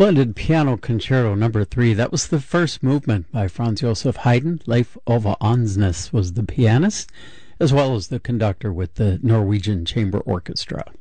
Splendid Piano Concerto Number 3. That was the first movement by Franz Joseph Haydn. Leif Ove Andsnes was the pianist, as well as the conductor with the Norwegian Chamber Orchestra.